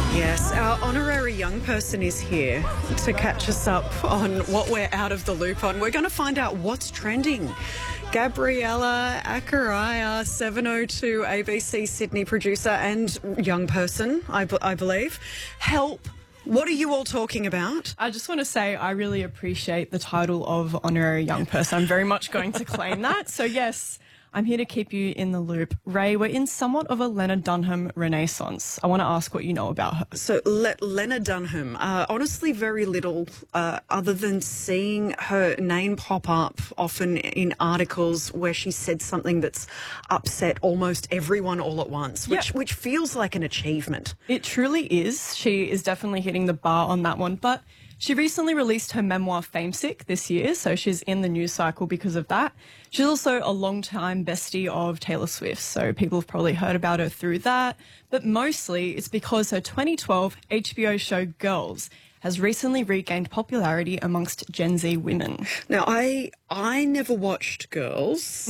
Yes, our honorary young person is here to catch us up on what we're out of the loop on. We're going to find out what's trending. Gabriella Acaraya, 702 ABC Sydney producer and young person, I believe. Help. What are you all talking about? I just want to say I really appreciate the title of honorary young person. I'm very much going to claim that. So yes, I'm here to keep you in the loop. Ray, we're in somewhat of a Lena Dunham renaissance. I want to ask what you know about her. So Lena Dunham, honestly very little other than seeing her name pop up often in articles where she said something that's upset almost everyone all at once, which feels like an achievement. It truly is. She is definitely hitting the bar on that one, but she recently released her memoir Famesick this year, so she's in the news cycle because of that. She's also a long-time bestie of Taylor Swift, so people have probably heard about her through that. But mostly it's because her 2012 HBO show Girls has recently regained popularity amongst Gen Z women. Now, I never watched Girls.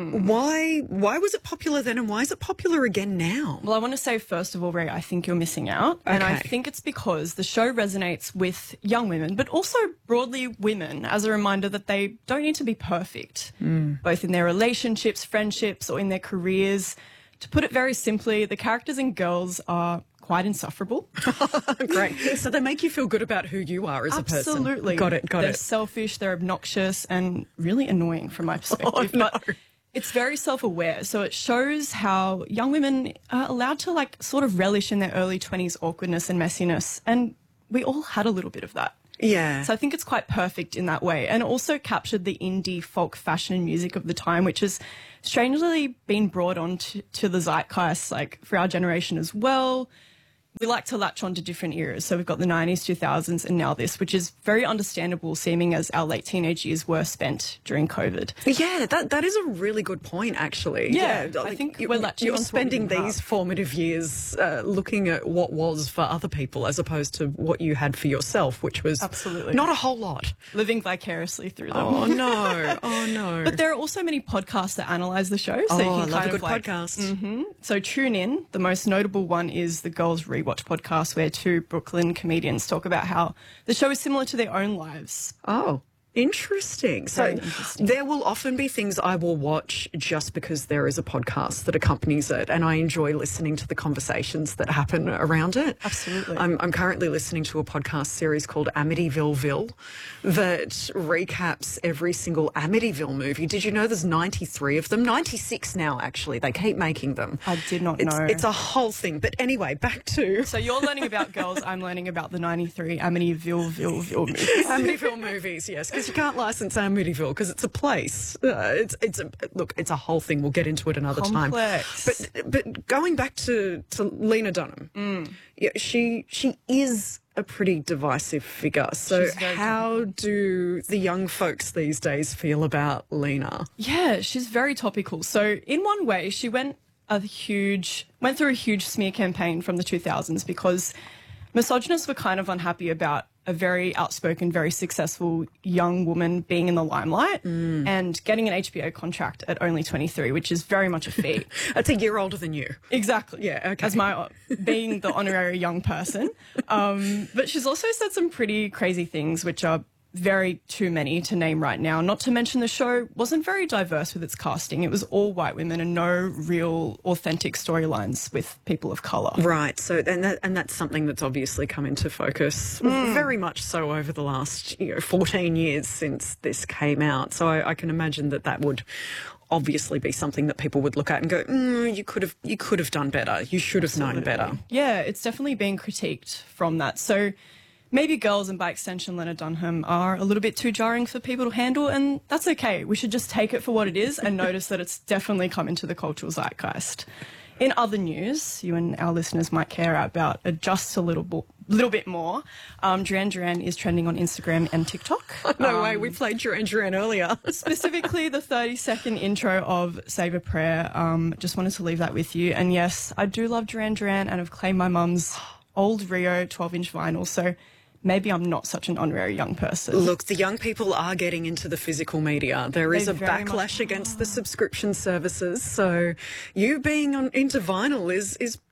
Why was it popular then and why is it popular again now? Well, I want to say, first of all, Ray, I think you're missing out. And I think it's because the show resonates with young women, but also broadly women, as a reminder that they don't need to be perfect, both in their relationships, friendships, or in their careers. To put it very simply, the characters in Girls are quite insufferable. Great. So they make you feel good about who you are as a person. Absolutely. Got it. They're selfish, they're obnoxious, and really annoying from my perspective. But it's very self-aware. So it shows how young women are allowed to sort of relish in their early 20s awkwardness and messiness. And we all had a little bit of that. Yeah. So I think it's quite perfect in that way. And it also captured the indie folk fashion and music of the time, which has strangely been brought on to the zeitgeist, for our generation as well. We like to latch on to different eras. So we've got the 90s, 2000s, and now this, which is very understandable, seeming as our late teenage years were spent during COVID. Yeah, that is a really good point, actually. Yeah, I think we're latching you're on to spending these formative years looking at what was for other people as opposed to what you had for yourself, which was absolutely not a whole lot. Living vicariously through them. Oh, no. Oh, no. But there are also many podcasts that analyse the show. So you can I love a good podcast. So tune in. The most notable one is the Girls Rewatch podcast, where two Brooklyn comedians talk about how the show is similar to their own lives. Oh, interesting. So there will often be things I will watch just because there is a podcast that accompanies it, and I enjoy listening to the conversations that happen around it. Absolutely. I'm currently listening to a podcast series called Amityville that recaps every single Amityville movie. Did you know there's 93 of them? 96 now, actually. They keep making them. I did not know. It's a whole thing. But anyway, back to... So you're learning about Girls, I'm learning about the 93 Amityville movies. Amityville movies, yes. Because you can't license Amityville because it's a place. It's a whole thing. We'll get into it another time. But going back to Lena Dunham, she is a pretty divisive figure. So how do the young folks these days feel about Lena? Yeah, she's very topical. So in one way, she went through a huge smear campaign from the 2000s because misogynists were kind of unhappy about a very outspoken, very successful young woman being in the limelight and getting an HBO contract at only 23, which is very much a feat. That's a year older than you. Exactly. Yeah, okay. As being the honorary young person. But she's also said some pretty crazy things, which are very too many to name right now. Not to mention the show wasn't very diverse with its casting. It was all white women and no real authentic storylines with people of colour. Right. So and that's something that's obviously come into focus very much so over the last 14 years since this came out. So I can imagine that would obviously be something that people would look at and go, you could have done better. You should have known better. Yeah, it's definitely being critiqued from that. So maybe Girls, and by extension Lena Dunham, are a little bit too jarring for people to handle, and that's okay. We should just take it for what it is and notice that it's definitely come into the cultural zeitgeist. In other news, you and our listeners might care about just a little bit more. Duran Duran is trending on Instagram and TikTok. No way, we played Duran Duran earlier. Specifically the 30-second intro of Save a Prayer. Just wanted to leave that with you. And yes, I do love Duran Duran and have claimed my mum's old Rio 12-inch vinyl, so maybe I'm not such an honorary young person. Look, the young people are getting into the physical media. There is a backlash against the subscription services. So you being into vinyl is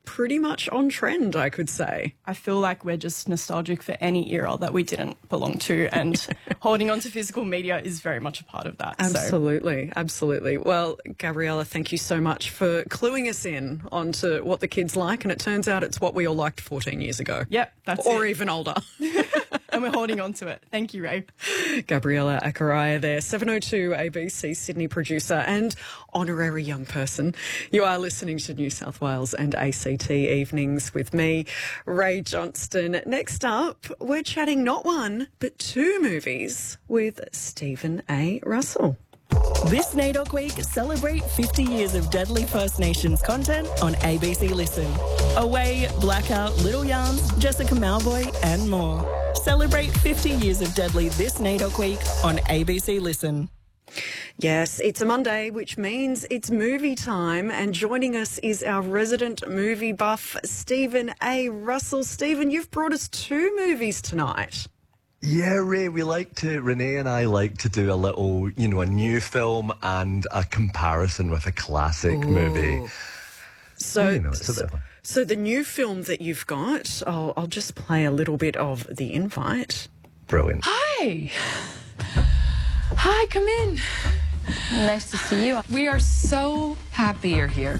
pretty much on trend, I could say. I feel like we're just nostalgic for any era that we didn't belong to, and holding on to physical media is very much a part of that. Absolutely, absolutely. Well, Gabriella, thank you so much for cluing us in onto what the kids like, and it turns out it's what we all liked 14 years ago. Yep, that's or it. even older. And we're holding on to it. Thank you, Ray. Gabriella Akaraya there, 702 ABC Sydney producer and honorary young person. You are listening to New South Wales and ACT Evenings with me, Ray Johnston. Next up, we're chatting not one, but two movies with Stephen A. Russell. This NAIDOC week, celebrate 50 years of Deadly First Nations content on ABC Listen. Away, Blackout, Little Yarns, Jessica Mauboy and more. Celebrate 50 years of Deadly this NAIDOC week on ABC Listen. Yes, it's a Monday, which means it's movie time, and joining us is our resident movie buff, Stephen A. Russell. Stephen, you've brought us two movies tonight. Yeah, Ray, Renee and I like to do a little, a new film and a comparison with a classic movie. So the new film that you've got, I'll just play a little bit of the invite. Brilliant. Hi. Hi, come in. Nice to see you. We are so happy you're here.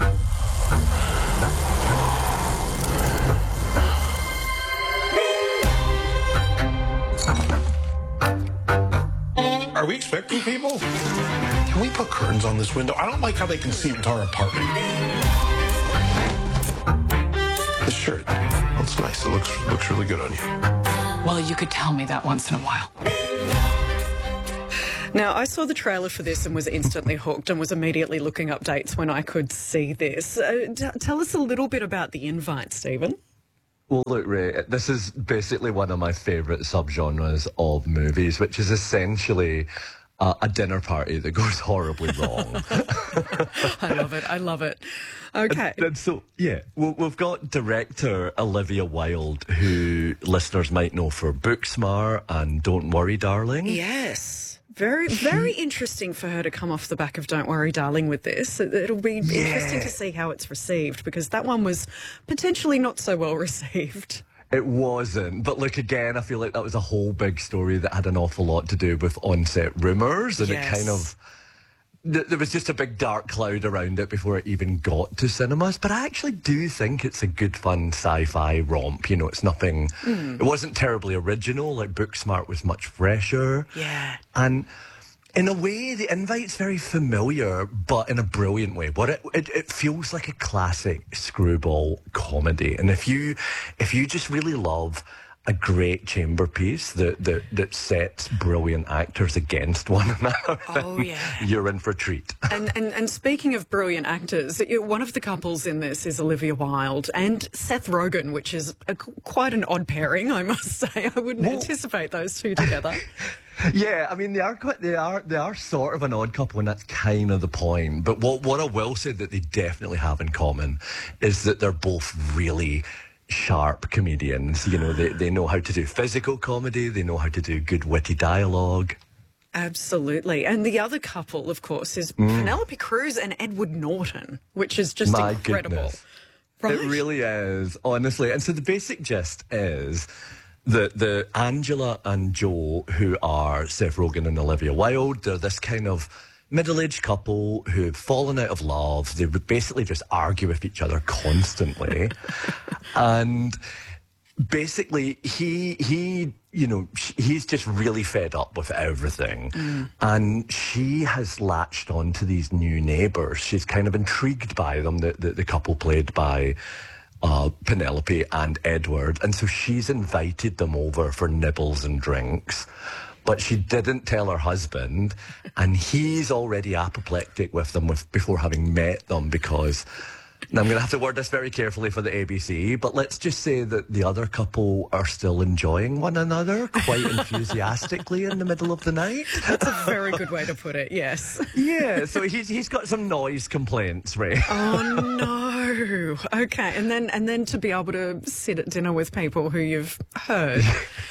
Are we expecting people? Can we put curtains on this window? I don't like how they can see into our apartment. This shirt, that's nice. It looks really good on you. Well, you could tell me that once in a while. Now, I saw the trailer for this and was instantly hooked and was immediately looking up dates when I could see this. Tell us a little bit about the invite, Stephen. Well, look, Ray, this is basically one of my favourite subgenres of movies, which is essentially a dinner party that goes horribly wrong. I love it. Okay. And so, yeah, we've got director Olivia Wilde, who listeners might know for Booksmart and Don't Worry, Darling. Yes. Very interesting for her to come off the back of Don't Worry, Darling with this. It'll be interesting to see how it's received, because that one was potentially not so well received. It wasn't. But look, again, I feel like that was a whole big story that had an awful lot to do with on-set rumours, and it kind of... There was just a big dark cloud around it before it even got to cinemas. But I actually do think it's a good, fun sci-fi romp. It's nothing... It wasn't terribly original. Like, Booksmart was much fresher. Yeah. And in a way, the invite's very familiar, but in a brilliant way. But it feels like a classic screwball comedy. And if you just really love a great chamber piece that sets brilliant actors against one another, you're in for a treat. And speaking of brilliant actors, one of the couples in this is Olivia Wilde and Seth Rogen, which is quite an odd pairing, I must say. I wouldn't anticipate those two together. Yeah, I mean, they are sort of an odd couple, and that's kind of the point. But what I will say that they definitely have in common is that they're both really sharp comedians. They know how to do physical comedy, they know how to do good witty dialogue. Absolutely. And the other couple, of course, is Penelope Cruz and Edward Norton, which is just incredible. Goodness. Right? It really is, honestly. And so the basic gist is that the Angela and Joe, who are Seth Rogen and Olivia Wilde, they're this kind of middle-aged couple who've fallen out of love. They would basically just argue with each other constantly. And basically, he's just really fed up with everything. And she has latched on to these new neighbours. She's kind of intrigued by them, the couple played by Penelope and Edward. And so she's invited them over for nibbles and drinks. But she didn't tell her husband, and he's already apoplectic with them before having met them, because... Now, I'm going to have to word this very carefully for the ABC, but let's just say that the other couple are still enjoying one another quite enthusiastically in the middle of the night. That's a very good way to put it, yes. Yeah, so he's got some noise complaints, Ray. Oh, no. Okay, and then to be able to sit at dinner with people who you've heard,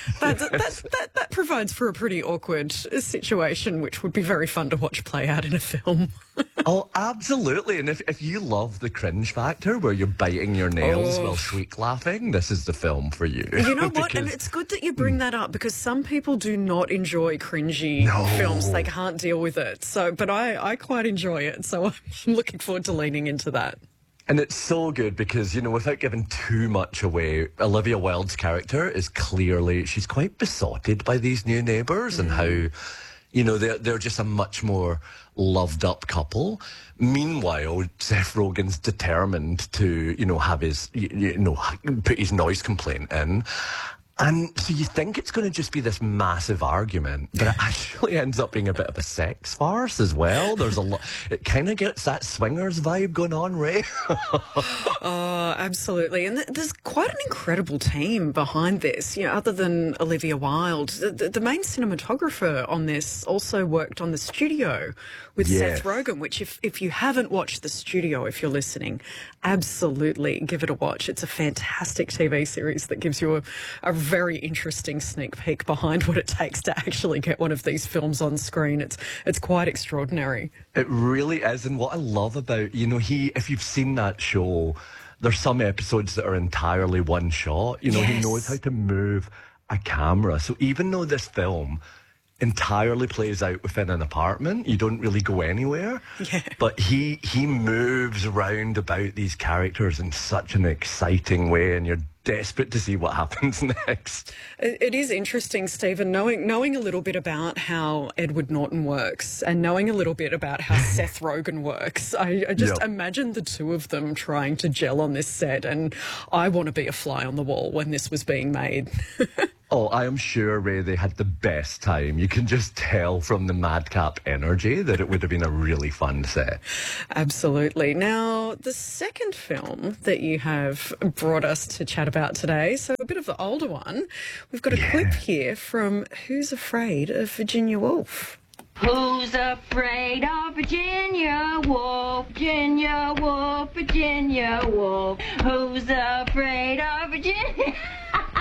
that provides for a pretty awkward situation, which would be very fun to watch play out in a film. Oh, absolutely. And if you love the cringe factor where you're biting your nails while shriek laughing, this is the film for you. You know what? And it's good that you bring that up because some people do not enjoy cringy films. They can't deal with it. So, but I quite enjoy it. So I'm looking forward to leaning into that. And it's so good because, you know, without giving too much away, Olivia Wilde's character is clearly, she's quite besotted by these new neighbours and how, you know, they're just a much more loved up couple. Meanwhile, Seth Rogen's determined to, you know, have his, you know, put his noise complaint in. And so you think it's going to just be this massive argument, but it actually ends up being a bit of a sex farce as well. There's a lot, it kind of gets that swingers vibe going on, Ray. Oh, absolutely. And there's quite an incredible team behind this, you know, other than Olivia Wilde. The main cinematographer on this also worked on The Studio with Seth Rogen, which if you haven't watched The Studio, if you're listening, absolutely give it a watch. It's a fantastic TV series that gives you a very interesting sneak peek behind what it takes to actually get one of these films on screen. It's quite extraordinary. It really is. And what I love about, you know, if you've seen that show, there's some episodes that are entirely one shot. You know, he knows how to move a camera. So even though this film entirely plays out within an apartment, you don't really go anywhere. Yeah. But he moves around about these characters in such an exciting way, and you're desperate to see what happens next. It is interesting, Stephen, knowing a little bit about how Edward Norton works and knowing a little bit about how Seth Rogen works. I just imagine the two of them trying to gel on this set, and I want to be a fly on the wall when this was being made. Oh, I am sure, Ray, they had the best time. You can just tell from the madcap energy that it would have been a really fun set. Absolutely. Now, the second film that you have brought us to chat about today, so a bit of the older one, we've got a clip here from Who's Afraid of Virginia Woolf? Who's afraid of Virginia Woolf? Virginia Woolf, Virginia Woolf. Who's afraid of Virginia?